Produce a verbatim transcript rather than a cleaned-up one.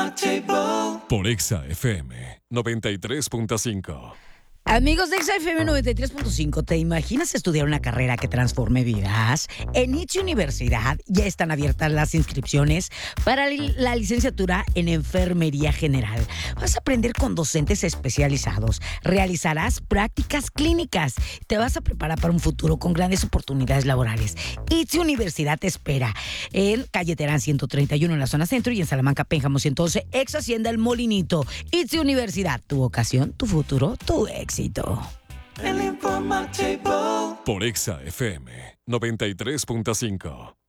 Por Exa F M noventa y tres punto cinco. Amigos de Exa F M noventa y tres punto cinco, ¿te imaginas estudiar una carrera que transforme vidas? En I T S Universidad ya están abiertas las inscripciones para la licenciatura en Enfermería General. Vas a aprender con docentes especializados, realizarás prácticas clínicas, te vas a preparar para un futuro con grandes oportunidades laborales. I T S Universidad te espera en Calle Terán ciento treinta y uno en la zona centro y en Salamanca Pénjamo ciento once, ex Hacienda El Molinito. I T S Universidad, tu vocación, tu futuro, tu éxito. Por Exa F M noventa y tres punto cinco.